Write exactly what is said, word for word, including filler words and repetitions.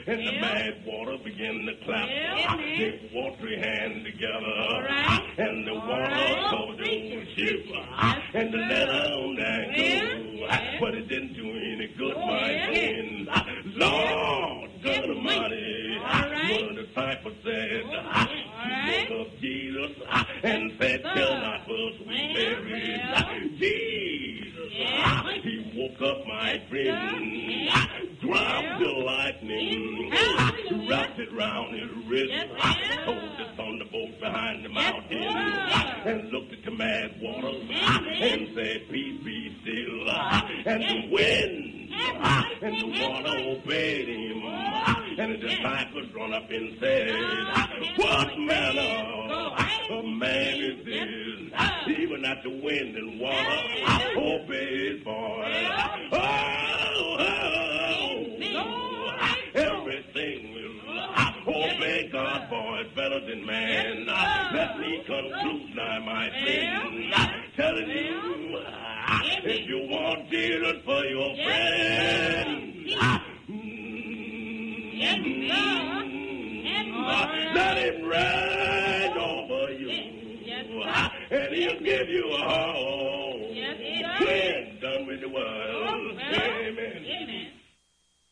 and the mad water began to clap. They watery hand together, and the water covered the old ship, and the letter on that go. But it didn't do any good, my friend. Lord God Almighty, one of the disciples said, he woke up Jesus and said, tell not us we buried Jesus. He woke up, my friend, dropped the lightning, wrapped it round his wrist, told the thunderbolt behind the mountain, and looked at the mad water and said, peace be still. And the wind and the water obeyed him. And the disciples run up and said, what manner of man is this? Even at the wind and water obey his voice. Oh, oh, oh, everything will obey God's voice better than man. Let me conclude now, my friend, telling you, if you want Jesus for your friend, let him ride over you, and he'll give you a home. When done with the world. Amen.